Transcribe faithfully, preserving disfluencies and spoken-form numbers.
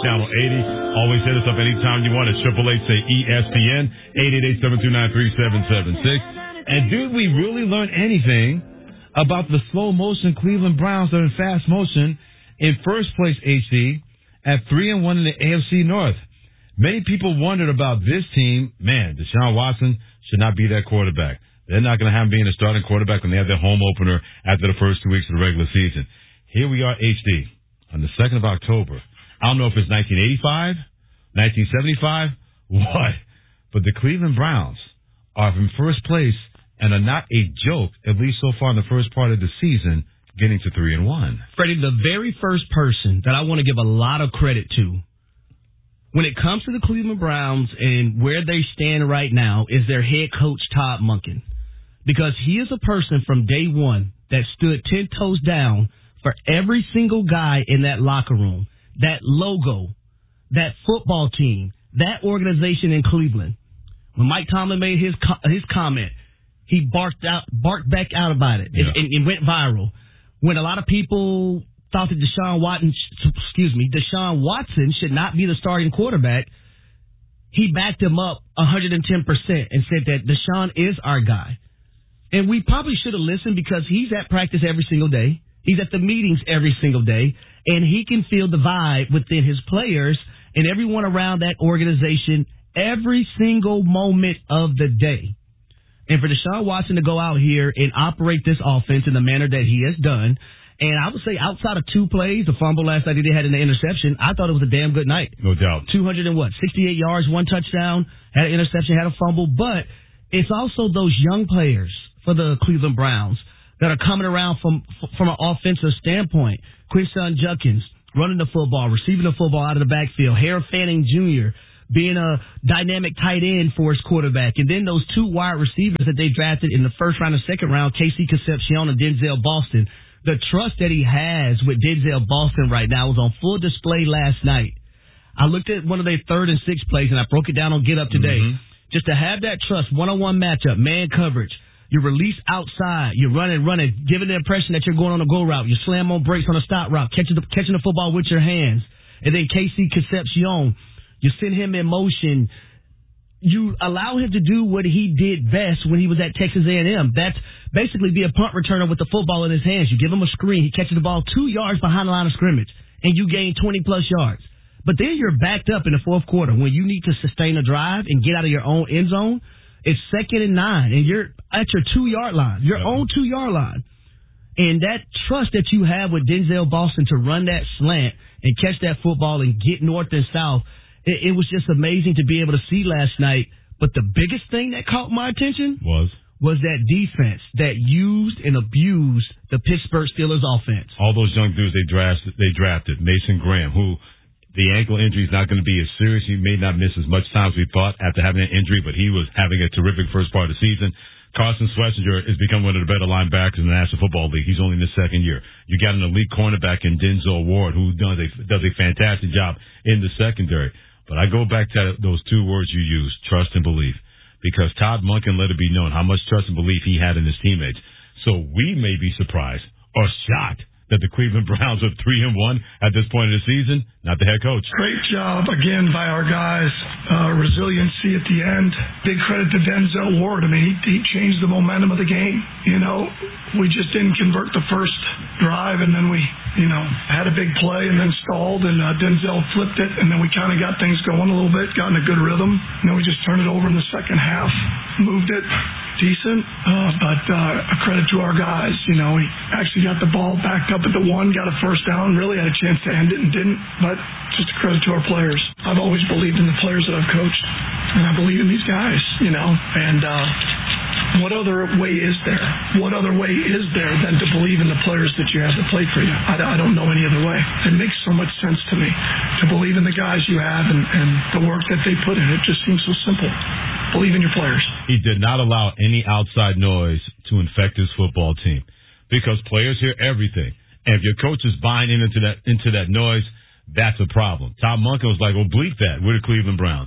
Channel eighty. Always hit us up anytime you want at triple eight say E S P N, eight eight eight, seven two nine, three seven seven six. And did we really learn anything about the slow motion Cleveland Browns that are in fast motion in first place, H D, at three and one in the A F C North? Many people wondered about this team. Man, Deshaun Watson should not be that quarterback. They're not going to have him being a starting quarterback when they have their home opener after the first two weeks of the regular season. Here we are, H D, on the second of October. I don't know if it's nineteen eighty-five, nineteen seventy-five, what? But the Cleveland Browns are in first place and are not a joke, at least so far in the first part of the season, getting to three and one. Freddie, the very first person that I want to give a lot of credit to when it comes to the Cleveland Browns and where they stand right now is their head coach, Todd Monken. Because he is a person from day one that stood ten toes down for every single guy in that locker room, that logo, that football team, that organization in Cleveland. When Mike Tomlin made his his comment, he barked out, barked back out about it. Yeah. It, it, it went viral. When a lot of people thought that Deshaun Watson, excuse me, Deshaun Watson should not be the starting quarterback, he backed him up one hundred ten percent and said that Deshaun is our guy. And we probably should have listened because he's at practice every single day. He's at the meetings every single day, and he can feel the vibe within his players and everyone around that organization every single moment of the day. And for Deshaun Watson to go out here and operate this offense in the manner that he has done, and I would say outside of two plays, the fumble last night he had in the interception, I thought it was a damn good night. No doubt. two hundred and what, sixty-eight yards, one touchdown, had an interception, had a fumble, but it's also those young players for the Cleveland Browns that are coming around from from an offensive standpoint. Quinshon Judkins running the football, receiving the football out of the backfield. Harry Fanning Junior being a dynamic tight end for his quarterback. And then those two wide receivers that they drafted in the first round and second round, Casey Concepcion and Denzel Boston. The trust that he has with Denzel Boston right now was on full display last night. I looked at one of their third and sixth plays, and I broke it down on Get Up today. Mm-hmm. Just to have that trust, one-on-one matchup, man coverage, you release outside, you're running, running, giving the impression that you're going on a go route. You slam on brakes on a stop route, catching the, catching the football with your hands. And then Casey Concepcion, you send him in motion. You allow him to do what he did best when he was at Texas A and M. That's basically be a punt returner with the football in his hands. You give him a screen. He catches the ball two yards behind the line of scrimmage, and you gain twenty-plus yards. But then you're backed up in the fourth quarter when you need to sustain a drive and get out of your own end zone. It's second and nine, and you're at your two-yard line, your own two-yard line. And that trust that you have with Denzel Boston to run that slant and catch that football and get north and south, it, it was just amazing to be able to see last night. But the biggest thing that caught my attention was was that defense that used and abused the Pittsburgh Steelers offense. All those young dudes they drafted, they drafted Mason Graham, who the ankle injury is not going to be as serious. He may not miss as much time as we thought after having an injury, but he was having a terrific first part of the season. Carson Schlesinger has become one of the better linebackers in the National Football League. He's only in his second year. You got an elite cornerback in Denzel Ward, who does a, does a fantastic job in the secondary. But I go back to those two words you used, trust and belief, because Todd Monken let it be known how much trust and belief he had in his teammates. So we may be surprised or shocked that the Cleveland Browns are three and one at this point of the season, not the head coach. Great job again by our guys. Uh, resiliency at the end. Big credit to Denzel Ward. I mean, he, he changed the momentum of the game. You know, we just didn't convert the first drive, and then we, you know, had a big play and then stalled, and uh, Denzel flipped it, and then we kind of got things going a little bit, got in a good rhythm, and then we just turned it over in the second half, moved it decent, uh, but uh, a credit to our guys. You know, we actually got the ball backed up at the one, got a first down, really had a chance to end it and didn't, but just a credit to our players. I've always believed in the players that I've coached, and I believe in these guys, you know, and uh, what other way is there? What other way is there than to believe in the players that you have that play for you? I, I don't know any other way. It makes so much sense to me to believe in the guys you have and, and the work that they put in. It just seems so simple. Believe in your players. He did not allow any outside noise to infect his football team because players hear everything. And if your coach is buying into that into that noise, that's a problem. Todd Monken was like, well, bleep that. We're the Cleveland Browns.